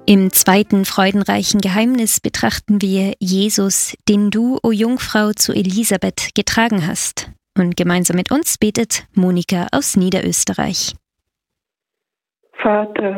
Im zweiten freudenreichen Geheimnis betrachten wir Jesus, den du, o Jungfrau, zu Elisabeth getragen hast. Und gemeinsam mit uns betet Monika aus Niederösterreich. Vater